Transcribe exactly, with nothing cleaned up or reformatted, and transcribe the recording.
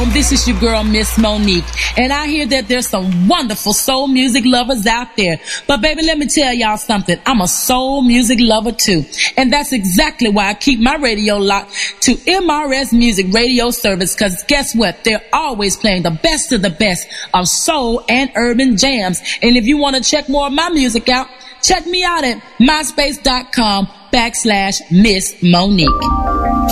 welcome. This is your girl, Miss Monique. And I hear that there's some wonderful soul music lovers out there. But baby, let me tell y'all something. I'm a soul music lover too. And that's exactly why I keep my radio locked to M R S Music Radio Service. Cause guess what? They're always playing the best of the best of soul and urban jams. And if you want to check more of my music out, check me out at myspace.com backslash Miss Monique.